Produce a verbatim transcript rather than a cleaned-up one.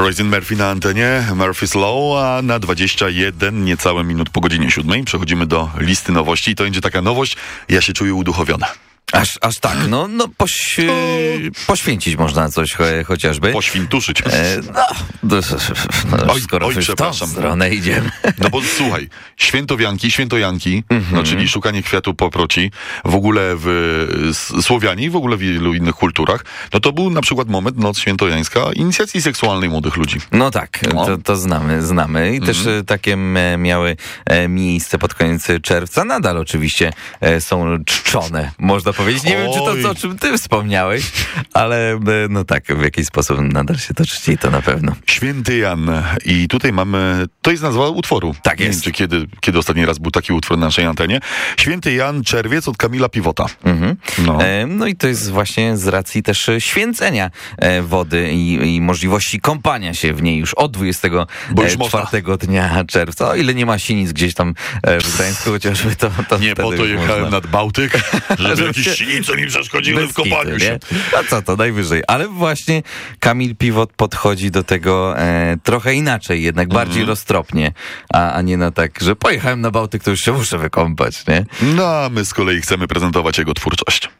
Roisin Murphy na antenie, Murphy's Law, a na dwadzieścia jeden niecałe minut po godzinie siódmej przechodzimy do listy nowości i to będzie taka nowość, ja się czuję uduchowiony. Aż, aż tak, no, no poś, poświęcić można coś cho, chociażby. Poświntuszyć. E, no, no, oj, skoro oj, już w tą stronę idziemy. No bo słuchaj, świętowianki, świętojanki, mm-hmm. no, czyli szukanie kwiatu poproci, w ogóle w Słowianie i w ogóle w wielu innych kulturach, no to był na przykład moment, noc świętojańska, inicjacji seksualnej młodych ludzi. No tak, no. To, to znamy, znamy i mm-hmm. też takie miały miejsce pod koniec czerwca, nadal oczywiście są czczone, można powiedzieć. Nie Oj. wiem, czy to, co, o czym ty wspomniałeś, ale no tak, w jakiś sposób nadal się to czci, to na pewno. Święty Jan. I tutaj mamy, to jest nazwa utworu. Tak jest. Nie wiem, czy kiedy, kiedy ostatni raz był taki utwór na naszej antenie. Święty Jan, Czerwiec od Kamila Piwota. Mhm. No. E, no i to jest właśnie z racji też święcenia e, wody i, i możliwości kąpania się w niej już od dwudziestego czwartego dnia czerwca. O ile nie ma sinic gdzieś tam e, w Gdańsku chociażby, to, to nie po to jechałem można. nad Bałtyk, żeby jakieś sinice mi przeszkodziły w kopaniu się. A co to, najwyżej. Ale właśnie Kamil Piwot podchodzi do tego e, trochę inaczej, jednak mm-hmm. bardziej roztropnie, a, a nie na tak, że pojechałem na Bałtyk, to już się muszę wykąpać, nie? No, a my z kolei chcemy prezentować jego twórczość.